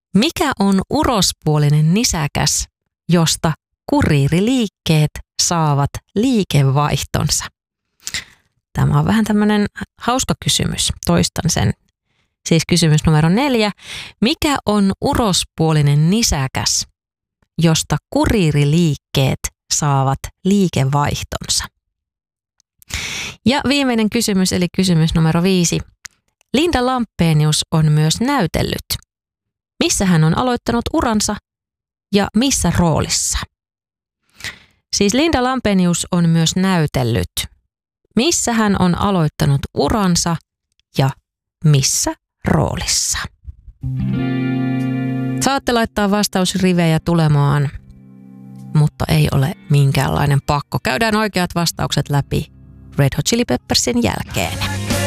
Mikä on urospuolinen nisäkäs, josta kuriiriliikkeet saavat liikevaihtonsa? Tämä on vähän tämmöinen hauska kysymys. Toistan sen. Siis kysymys numero 4. Mikä on urospuolinen nisäkäs, josta kuriiriliikkeet saavat liikevaihtonsa? Ja viimeinen kysymys, eli kysymys numero 5. Linda Lampenius on myös näytellyt. Missä hän on aloittanut uransa ja missä roolissa? Siis Linda Lampenius on myös näytellyt. Missä hän on aloittanut uransa ja missä roolissa? Saatte laittaa vastausrivejä tulemaan, mutta ei ole minkäänlainen pakko. Käydään oikeat vastaukset läpi Red Hot Chili Peppersin jälkeen.